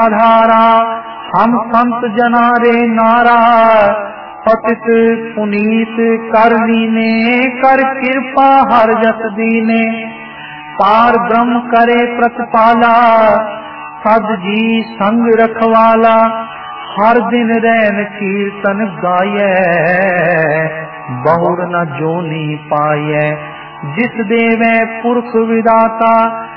आधारा। हम संत जना रे नारा, पतित पुनीत कर लीने, कर कृपा हर जस दीने। पार ब्रह्म करे प्रतिपाला, सद जी संग रखवाला। हर दिन रैन कीर्तन गाये, बहुर न जोनी पाये। जिस देवे पुरख विदाता,